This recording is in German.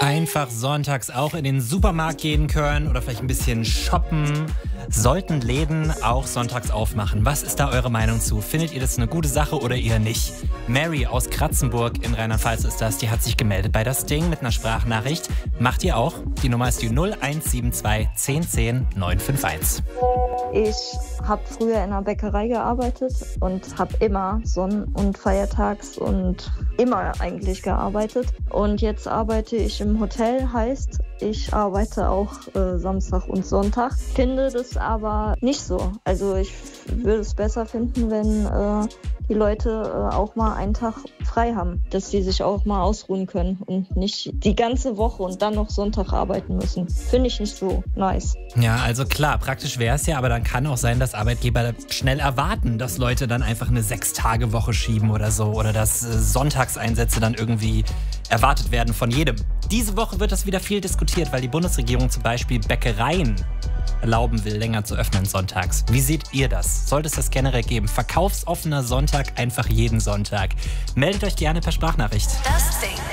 Einfach sonntags auch in den Supermarkt gehen können oder vielleicht ein bisschen shoppen. Sollten Läden auch sonntags aufmachen? Was ist da eure Meinung zu? Findet ihr das eine gute Sache oder eher nicht? Mary aus Kratzenburg in Rheinland-Pfalz ist das. Die hat sich gemeldet bei das Ding mit einer Sprachnachricht. Macht ihr auch? Die Nummer ist die 0172 10 10 951. Ich habe früher in einer Bäckerei gearbeitet und habe immer Sonn- und Feiertags und immer eigentlich gearbeitet. Und jetzt arbeite ich im Hotel, heißt, ich arbeite auch Samstag und Sonntag. Finde das aber nicht so. Also ich würde es besser finden, wenn die Leute auch mal einen Tag frei haben, dass sie sich auch mal ausruhen können und nicht die ganze Woche und dann noch Sonntag arbeiten müssen. Finde ich nicht so nice. Ja, also klar, praktisch wäre es ja, aber dann kann auch sein, dass Arbeitgeber schnell erwarten, dass Leute dann einfach eine 6-Tage-Woche schieben oder so oder dass Sonntagseinsätze dann irgendwie erwartet werden von jedem. Diese Woche wird das wieder viel diskutiert, weil die Bundesregierung zum Beispiel Bäckereien erlauben will, länger zu öffnen sonntags. Wie seht ihr das? Sollte es das generell geben? Verkaufsoffener Sonntag einfach jeden Sonntag. Meldet euch gerne per Sprachnachricht. Das Ding.